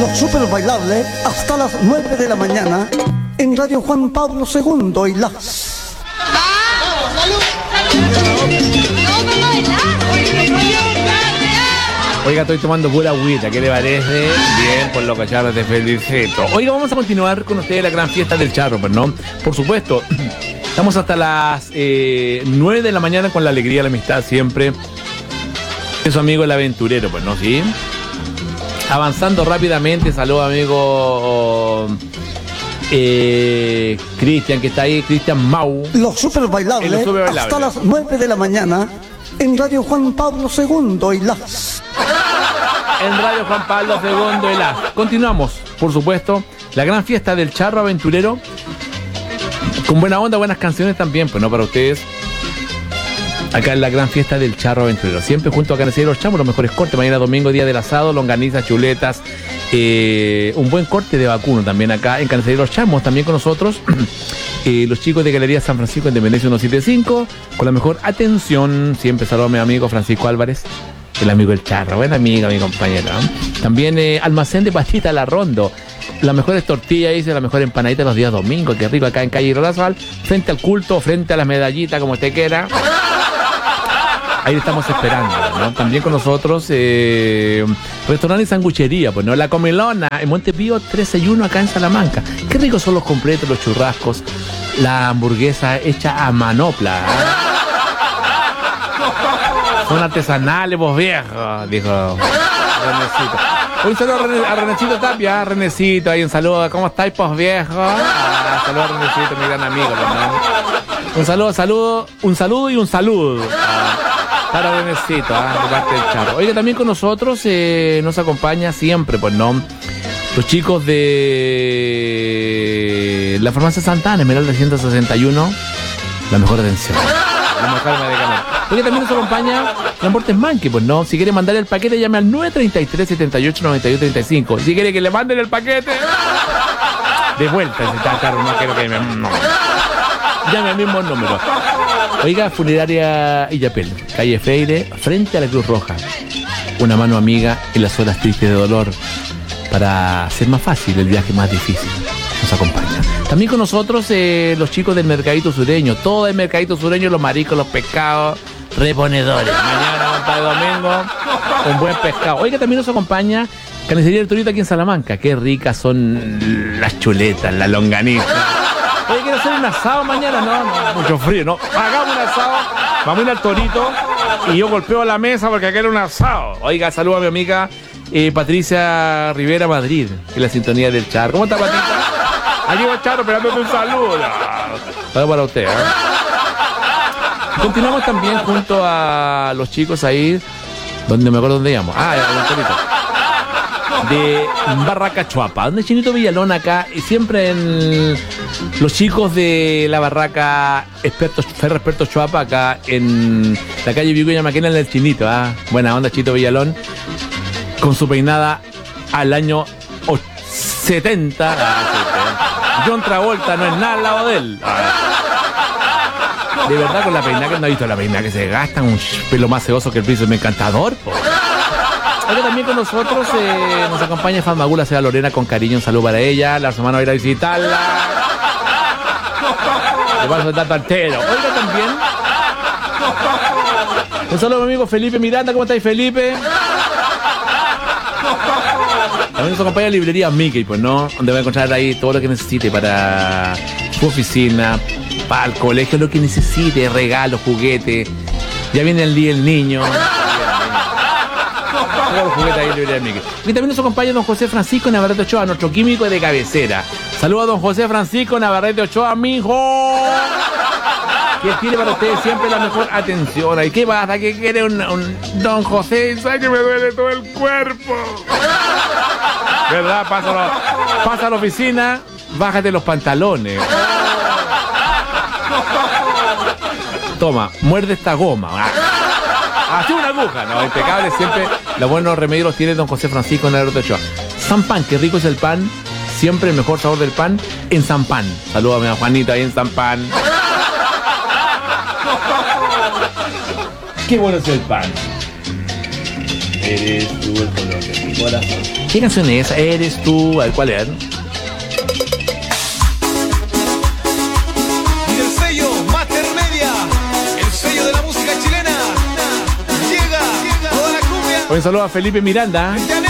Los super bailables hasta las 9 de la mañana en Radio Juan Pablo II y las... Oiga, estoy tomando pura agüita, ¿qué le parece? Bien, por lo que ya te felicito. Oiga, vamos a continuar con ustedes la gran fiesta del charro, pues, ¿no? Por supuesto, estamos hasta las 9 de la mañana con la alegría, la amistad siempre. Es su amigo el aventurero, pues, ¿no? ¿Sí? Avanzando rápidamente, saludos amigo Cristian, que está ahí, Cristian Mau. Los super bailables hasta las 9 de la mañana en Radio Juan Pablo II y las... En Radio Juan Pablo II y las... Continuamos, por supuesto, la gran fiesta del charro aventurero. Con buena onda, buenas canciones también, pues, ¿no? Para ustedes. Acá en la gran fiesta del charro aventurero. Siempre junto a Carnicería Los Chamos, los mejores cortes. Mañana domingo, día del asado, longanizas, chuletas. Un buen corte de vacuno también acá en Carnicería Los Chamos. También con nosotros los chicos de Galería San Francisco, Independencia 175. Con la mejor atención. Siempre saludo a mi amigo Francisco Álvarez, el amigo del charro. Buen amigo, mi compañero, ¿eh? También Almacén de Pastita La Rondo. Las mejores tortillas, dice, la mejor empanadita los días domingos. Qué rico, acá en Calle Rodazal. Frente al culto, frente a las medallitas, como usted quiera. Ahí estamos esperando, ¿no? También con nosotros restaurante y sanguchería, pues, ¿no? La Comelona en Montepío 361 acá en Salamanca. Qué ricos son los completos, los churrascos, la hamburguesa hecha a manopla, ¿eh? Son artesanales, vos viejos, dijo Renecito. Un saludo a Renecito Tapia, Renecito, ahí un saludo. ¿Cómo estáis, pues viejos? Saludo a Renecito, mi gran amigo, ¿no? Un saludo y un saludo. Para Renecito, de parte del charro. Oiga, también con nosotros nos acompaña siempre, pues, ¿no? Los chicos de la farmacia Santana, Esmeralda 161, la mejor atención, la mejor medicamento. Oiga, también nos acompaña Transportes Manqui, pues, ¿no? Si quiere mandar el paquete, llame al 933-78-92-35. Si quiere que le manden el paquete, de vuelta, si está caro, no quiero que me... No. Llame al mismo número. Oiga, Funeraria Illapel, calle Freire, frente a la Cruz Roja. Una mano amiga en las horas tristes de dolor para hacer más fácil el viaje más difícil. Nos acompaña. También con nosotros los chicos del Mercadito Sureño. Todo el Mercadito Sureño, los mariscos, los pescados, reponedores. Mañana, para el domingo, un buen pescado. Oiga, también nos acompaña Carnicería del Torito aquí en Salamanca. Qué ricas son las chuletas, la longaniza. Oye, ¿quiere hacer un asado mañana? No, mucho frío, ¿no? Hagamos un asado, vamos a ir al Torito y yo golpeo la mesa porque aquí era un asado. Oiga, saludo a mi amiga Patricia Rivera Madrid, en la sintonía del Charro. ¿Cómo está, Patricia? Aquí va el Charro esperándote un saludo. Saludos para usted, ¿eh? Continuamos también junto a los chicos ahí, donde me acuerdo dónde íbamos. El Torito. De Barraca Chuapa, donde Chinito Villalón acá, y siempre en los chicos de la Barraca Ferro Experto Chuapa, acá en la calle Vicuña Maquena, en el Chinito, buena onda, Chito Villalón, con su peinada al año 70. John Travolta no es nada al lado de él. De verdad, con la peinada, que no ha visto la peinada que se gasta, un pelo más sedoso que el príncipe encantador, po. Ahora también con nosotros nos acompaña Fatmagula Sea Lorena, con cariño, un saludo para ella. La semana va a ir a visitarla. Le va a soltar tartero. Oiga, también un saludo a mi amigo Felipe Miranda. ¿Cómo estáis, Felipe? También nos acompaña Librería Mickey, pues, ¿no? Donde va a encontrar ahí todo lo que necesite para su oficina, para el colegio, lo que necesite, regalos, juguetes. Ya viene el día del niño. Los juguetes ahí en Librería Mickey. Y también nos acompaña don José Francisco Navarrete Ochoa, nuestro químico de cabecera. Saludos a don José Francisco Navarrete Ochoa, mijo, que tiene para ustedes siempre la mejor atención. ¿Y qué pasa? ¿Qué quiere un don José? ¿Sabe que me duele todo el cuerpo? ¿Verdad? Pasa a la oficina, bájate los pantalones. Toma, muerde esta goma. Así una aguja, ¿no? Impecable, siempre los buenos remedios los tiene don José Francisco Navarrete Ochoa. San Pan, qué rico es el pan. Siempre el mejor sabor del pan en San Pan. Salúdame a Juanita ahí en San Pan. Qué bueno es el pan. Eres tú el color de mi corazón. ¿Qué canción es esa? Eres tú. A ver, ¿cuál es? Y el sello Master Media, el sello de la música chilena. Llega toda la cumbia. Un saludo a Felipe Miranda.